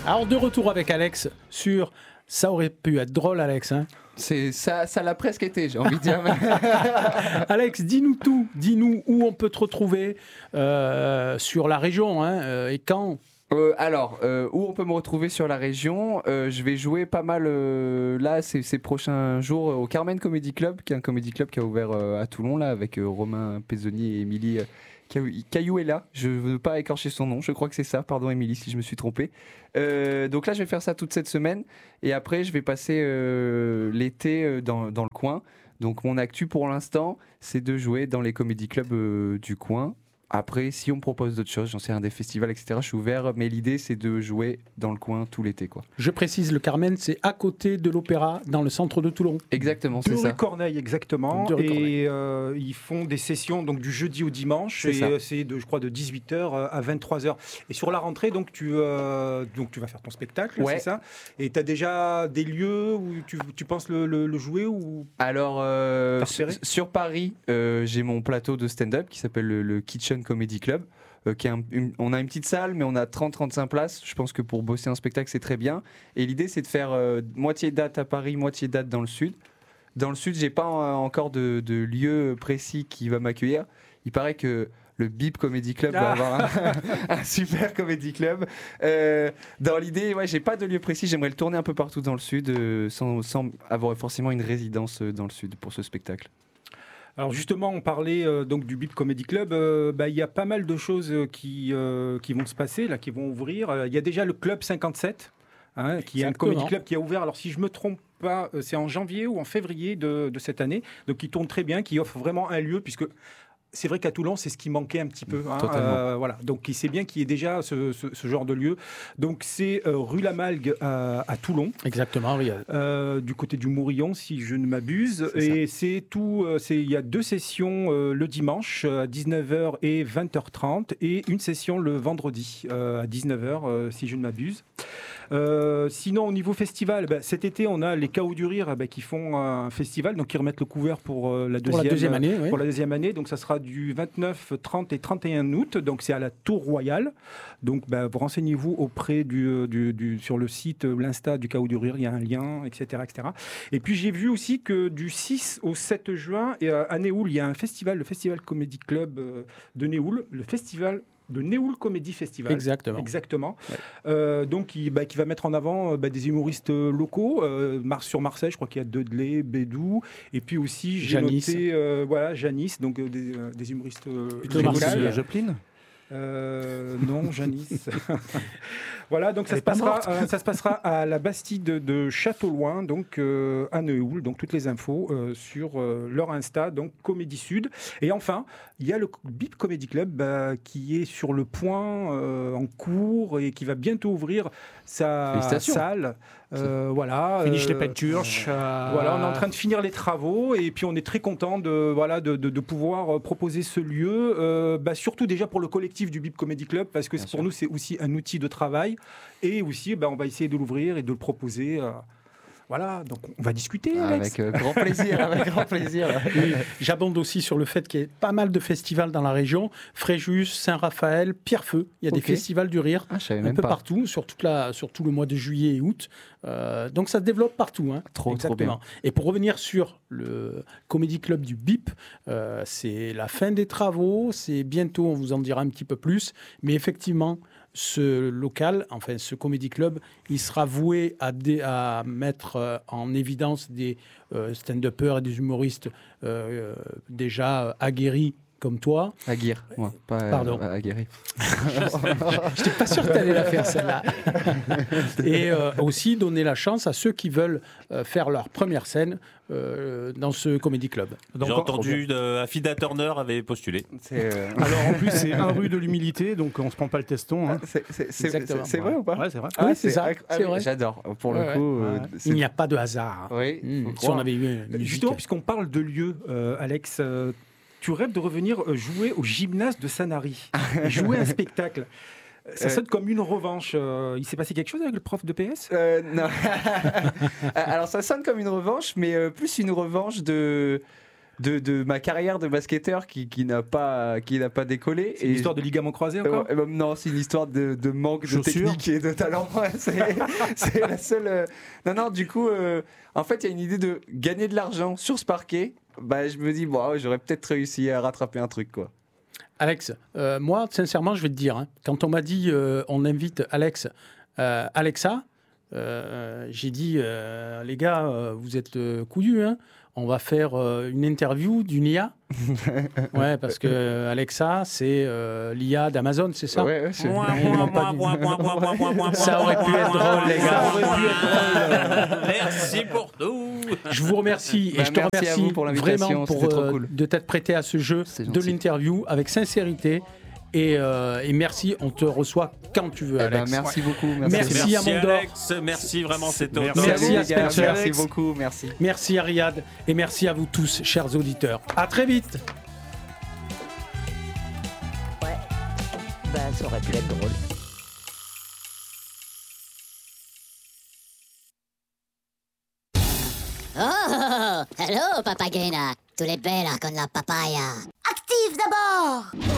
Alors de retour avec Alex sur... Ça aurait pu être drôle, Alex. Hein, ça l'a presque été, j'ai envie de dire. Alex, dis-nous tout. Dis-nous où on peut te retrouver sur la région et quand. Où on peut me retrouver sur la région, je vais jouer pas mal là ces prochains jours au Carmen Comedy Club, qui est un comedy club qui a ouvert à Toulon là, avec Romain Pezzoni et Émilie Cayuela. Je ne veux pas écorcher son nom, je crois que c'est ça, pardon Émilie si je me suis trompé. Donc là je vais faire ça toute cette semaine et après je vais passer l'été dans le coin. Donc mon actu pour l'instant c'est de jouer dans les comedy clubs du coin. Après, si on me propose d'autres choses, j'en sais rien, des festivals, etc., je suis ouvert, mais l'idée, c'est de jouer dans le coin tout l'été, quoi. Je précise, le Carmen, c'est à côté de l'Opéra, dans le centre de Toulon. Exactement, c'est ça. De rue Corneille, exactement. Et ils font des sessions donc, du jeudi au dimanche, c'est je crois, de 18h à 23h. Et sur la rentrée, donc, tu vas faire ton spectacle, c'est ça? Et tu as déjà des lieux où tu penses le jouer ou... Alors, sur Paris, j'ai mon plateau de stand-up qui s'appelle le Kitchen Comedy Club. On a une petite salle, mais on a 30-35 places. Je pense que pour bosser un spectacle, c'est très bien. Et l'idée, c'est de faire moitié date à Paris, moitié date dans le sud. Dans le sud, j'ai pas encore de lieu précis qui va m'accueillir. Il paraît que le BIP Comedy Club va avoir un super comedy club. Dans l'idée, j'ai pas de lieu précis. J'aimerais le tourner un peu partout dans le sud, sans avoir forcément une résidence dans le sud pour ce spectacle. Alors justement, on parlait donc du BIP Comedy Club. Il y a pas mal de choses qui vont se passer, là, qui vont ouvrir. Il y a déjà le Club 57, qui est un comedy club qui a ouvert. Alors si je me trompe pas, c'est en janvier ou en février de cette année. Donc qui tourne très bien, qui offre vraiment un lieu, puisque... C'est vrai qu'à Toulon, c'est ce qui manquait un petit peu. Voilà. Donc, il sait bien qu'il y ait déjà ce genre de lieu. Donc, c'est rue Lamalgue à Toulon. Exactement, oui. Du côté du Mourillon, si je ne m'abuse. Et c'est tout. Il y a 2 sessions le dimanche à 19h et 20h30 et une session le vendredi à 19h, si je ne m'abuse. Sinon, au niveau festival, cet été, on a les Chaos du Rire qui font un festival, donc qui remettent le couvert pour la deuxième année. Pour la deuxième année, donc ça sera du 29, 30 et 31 août, donc c'est à la Tour Royale. Donc vous renseignez-vous auprès sur le site, l'Insta du Chaos du Rire, il y a un lien, etc., etc. Et puis j'ai vu aussi que du 6 au 7 juin, à Néoul, il y a un festival, le Festival Comedy Club de Néoul, le festival de Néoul Comedy Festival. Exactement. Ouais. Donc, qui va mettre en avant des humoristes locaux. Sur Marseille, je crois qu'il y a Dudley, Bédou. Et puis aussi, j'ai noté Janice, donc des humoristes locaux. Joplin non, Janice. Voilà, donc ça se passera à la Bastide de Château-Loin, donc à Neuhoul. Donc toutes les infos sur leur Insta, donc Comédie Sud. Et enfin, il y a le BIP Comedy Club qui est sur le point en cours et qui va bientôt ouvrir sa salle. Finish les peintures. Voilà, on est en train de finir les travaux et puis on est très content de pouvoir proposer ce lieu, surtout déjà pour le collectif du BIP Comedy Club, parce que pour nous c'est aussi un outil de travail et aussi on va essayer de l'ouvrir et de le proposer. Voilà, donc on va discuter, Alex. Avec grand plaisir. Oui, j'abonde aussi sur le fait qu'il y ait pas mal de festivals dans la région. Fréjus, Saint-Raphaël, Pierrefeu. Il y a des festivals du rire un peu partout, sur tout le mois de juillet et août. Donc ça se développe partout. Trop bien. Et pour revenir sur le Comedy Club du BIP, c'est la fin des travaux. C'est bientôt, on vous en dira un petit peu plus. Mais effectivement, ce local, enfin ce Comedy Club, il sera voué à mettre en évidence des stand-uppers et des humoristes déjà aguerris comme toi. Aguirre, pardon. aguerri. Je n'étais pas sûr que tu allais la faire celle-là. Et aussi donner la chance à ceux qui veulent faire leur première scène dans ce Comedy Club. Donc, j'ai entendu Afida Turner avait postulé. Alors en plus c'est 1 rue de l'humilité, donc on se prend pas le teston. C'est vrai ou pas? Ouais, c'est vrai. Oui, c'est ça. C'est vrai. J'adore. Pour le coup, il n'y a pas de hasard. Oui. Si on avait eu une musique. Justement, puisqu'on parle de lieu, Alex. Tu rêves de revenir jouer au gymnase de Sanary, jouer un spectacle. Ça sonne comme une revanche. Il s'est passé quelque chose avec le prof de PS ? Non. Alors ça sonne comme une revanche, mais plus une revanche de de ma carrière de basketteur qui n'a pas décollé. C'est une histoire de ligament croisé encore Non, c'est une histoire de manque Chaussures. de technique et de talent. Ouais, c'est la seule. Non, du coup, en fait, il y a une idée de gagner de l'argent sur ce parquet. Bah, je me dis, bon, j'aurais peut-être réussi à rattraper un truc, quoi. Alex, moi, sincèrement, je vais te dire, hein, quand on m'a dit on invite Alexa, j'ai dit les gars, vous êtes couillus, hein, on va faire une interview d'une IA. Ouais, parce que Alexa, c'est l'IA d'Amazon, c'est ça? Ouais, Ça aurait pu être drôle, les gars. Merci pour tout. Je vous remercie et je te merci à remercie vous pour l'invitation, vraiment c'était pour trop cool. de t'être prêté à ce jeu C'est de gentil. l'interview avec sincérité. Et merci, on te reçoit quand tu veux, Eh ben, Alex. merci beaucoup. Merci à Mondor. Alex, merci vraiment, c'est top. Merci à les gars, Spencer. merci beaucoup, merci. Merci à Riyad et merci à vous tous, chers auditeurs. À très vite. Ouais, bah ça aurait pu être drôle. Oh, hello, papagena. Tu l'es bella con la papaya. Active d'abord!